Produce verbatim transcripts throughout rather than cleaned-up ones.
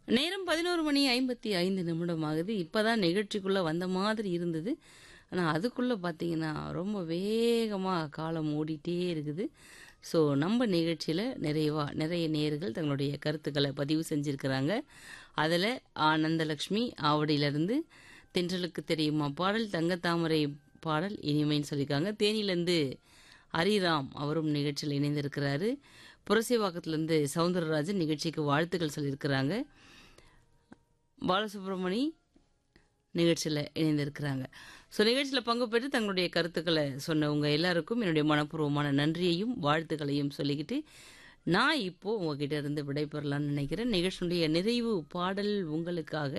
நேரம் பதினொரு மணி ஐம்பத்தி ஐந்து நிமிடம் ஆகுது. இப்பதான் நிகழ்ச்சிக்குள்ள வந்த மாதிரி இருந்தது. ஆனா அதுக்குள்ள பார்த்தீங்கன்னா, ரொம்ப வேகமா காலம் ஓடிட்டே இருக்குது. ஸோ நம்ம நிகழ்ச்சியில நிறைவா நிறைய நேயர்கள் தங்களுடைய கருத்துக்களை பதிவு செஞ்சிருக்கிறாங்க. அதில் ஆனந்தலக்ஷ்மி ஆவடியிலிருந்து தென்றலுக்கு தெரியுமா பாடல், தங்கத்தாமரை பாடல் இனிமைன்னு சொல்லியிருக்காங்க. தேனியிலேருந்து ஹரிராம் அவரும் நிகழ்ச்சியில் இணைந்திருக்கிறாரு. புரசைவாக்கத்திலேருந்து சவுந்தரராஜன் நிகழ்ச்சிக்கு வாழ்த்துக்கள் சொல்லியிருக்கிறாங்க. பாலசுப்ரமணி நிகழ்ச்சியில் இணைந்திருக்கிறாங்க. ஸோ நிகழ்ச்சியில் பங்கு பெற்று தங்களுடைய கருத்துக்களை சொன்னவங்க எல்லாருக்கும் என்னுடைய மனப்பூர்வமான நன்றியையும் வாழ்த்துக்களையும் சொல்லிக்கிட்டு நான் இப்போ உங்ககிட்ட இருந்து விடைபெறலாம்னு நினைக்கிறேன். நிகழ்ச்சியுடைய நிறைவு பாடல் உங்களுக்காக.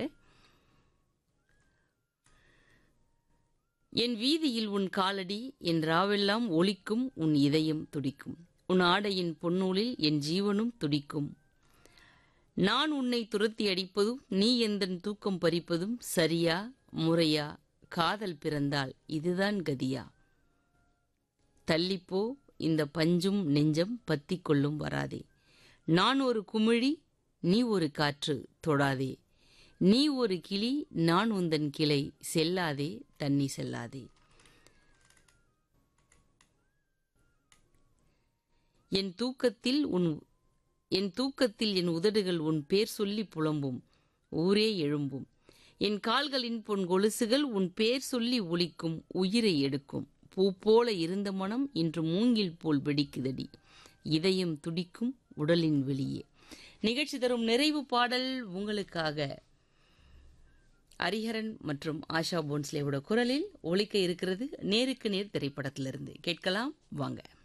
என் வீதியில் உன் காலடி என் ராவெல்லாம் ஒலிக்கும், உன் இதயம் துடிக்கும், உன் ஆடையின் பொன்னூலில் என் ஜீவனும் துடிக்கும். நான் உன்னை துரத்தி அடிப்பதும் நீ எந்தன் தூக்கம் பறிப்பதும் சரியா முறையா, காதல் பிறந்தால் இதுதான் கதியா. தள்ளிப்போ இந்த பஞ்சும் நெஞ்சம் பத்தி கொள்ளும் வராதே. நான் ஒரு குமிழி நீ ஒரு காற்று தொடாதே. நீ ஒரு கிளி நான் உந்தன் கிளை செல்லாதே தண்ணி செல்லாதே. என் தூக்கத்தில் உன் என் தூக்கத்தில் என் உதடுகள் உன் பேர் சொல்லி புலம்பும், ஊரே எழும்பும். என் கால்களின் பொன் கொலுசுகள் உன் பேர் சொல்லி ஒலிக்கும், உயிரை எடுக்கும். பூ போல இருந்த மனம் இன்று மூங்கில் போல் வெடிக்குதடி, இதயம் துடிக்கும் உடலின் வெளியே. நிகழ்ச்சி தரும் நிறைவு பாடல் உங்களுக்காக ஹரிஹரன் மற்றும் ஆஷா போன்ஸ்லேவோட குரலில் ஒலிக்க இருக்கிறது. நேருக்கு நேர் திரைப்படத்திலிருந்து கேட்கலாம் வாங்க.